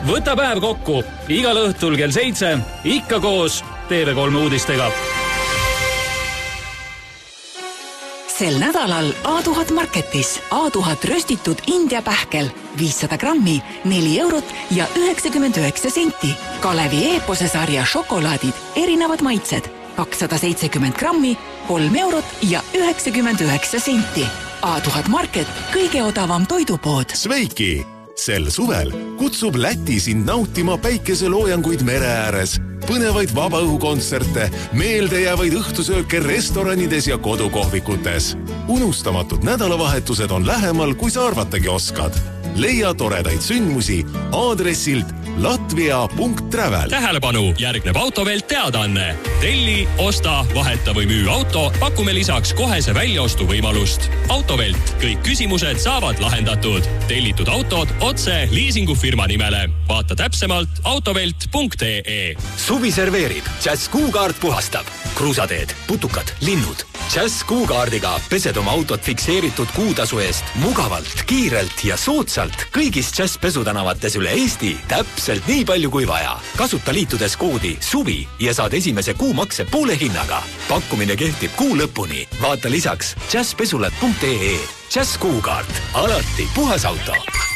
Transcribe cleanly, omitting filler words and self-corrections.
Võta päev kokku igal õhtul kell 7, ikka koos TV3 uudistega. Sel nädalal A1000 Marketis A1000 röstitud India pähkel 500 grammi 4 eurot ja 99 senti. Kalevi Eepose sarja šokolaadid erinevad maitsed 270 grammi 3 eurot ja 99 senti. A1000 Market, kõige odavam toidupood. Sveiki! Sel suvel kutsub Läti sind nautima päikeseloojanguid mere ääres, põnevaid vabaõhukontserte, meeldejäävaid õhtusööke restoranides ja kodukohvikutes. Unustamatud nädalavahetused on lähemal, kui sa arvatagi oskad. Leia toredaid sündmusi aadressilt latvia.travel. Tähelepanu, järgneb Autovelt teadaanne. Telli, osta, vaheta või müü auto, pakume lisaks kohese väljaostu võimalust. Autovelt, kõik küsimused saavad lahendatud. Tellitud autod otse liisingufirma nimele. Vaata täpsemalt autovelt.ee. Suvi serveerib, Jazz Kuukaart puhastab. Kruusateed, putukad, linnud. Jazz Kuukaardiga pesed oma autot fikseeritud kuutasu eest mugavalt, kiirelt ja soodsalt kõigis Jazz pesutänavates üle Eesti täpselt nii palju kui vaja. Kasuta liitudes koodi SUVI ja saad esimese kuumakse poole hinnaga. Pakkumine kehtib kuu lõpuni. Vaata lisaks jazzpesulat.ee. Jazz Kuukaart. Alati puhas auto.